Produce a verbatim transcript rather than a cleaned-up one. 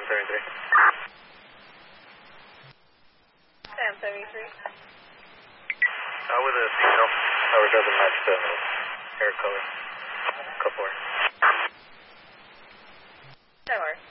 seventy-three. Sam seventy-three. Uh, with a female. However, doesn't match the hair color. Go for it. That works.